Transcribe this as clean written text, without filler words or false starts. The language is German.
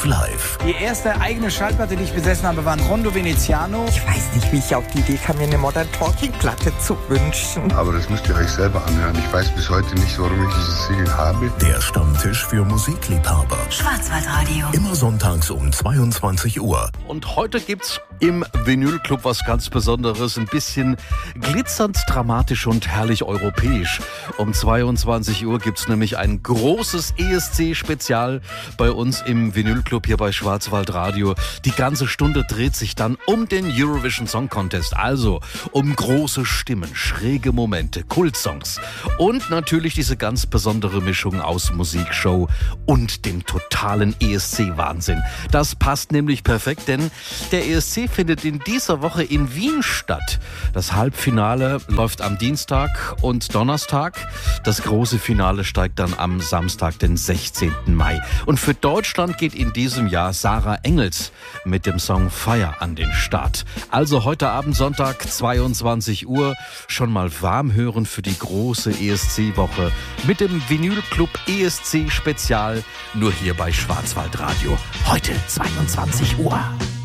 Live. Die erste eigene Schallplatte, die ich besessen habe, war ein Rondo Veneziano. Ich weiß nicht, wie ich auf die Idee kam, mir eine Modern Talking Platte zu wünschen. Aber das müsst ihr euch selber anhören. Ich weiß bis heute nicht, warum ich dieses Siegel habe. Der Stammtisch für Musikliebhaber. Schwarzwaldradio. Immer sonntags um 22 Uhr. Und heute gibt's im Vinylclub was ganz Besonderes. Ein bisschen glitzernd, dramatisch und herrlich europäisch. Um 22 Uhr gibt's nämlich ein großes ESC-Spezial bei uns im Vinylclub hier bei Schwarzwaldradio. Die ganze Stunde dreht sich dann um den Eurovision Song Contest. Also um große Stimmen, schräge Momente, Kultsongs und natürlich diese ganz besondere Mischung aus Musikshow und dem totalen ESC-Wahnsinn. Das passt nämlich perfekt, denn der ESC findet in dieser Woche in Wien statt. Das Halbfinale läuft am Dienstag und Donnerstag. Das große Finale steigt dann am Samstag, den 16. Mai. Und für Deutschland geht in diesem Jahr Sarah Engels mit dem Song Fire an den Start. Also heute Abend, Sonntag, 22 Uhr, schon mal warm hören für die große ESC-Woche mit dem Vinylclub ESC-Spezial, nur hier bei Schwarzwaldradio. Heute 22 Uhr.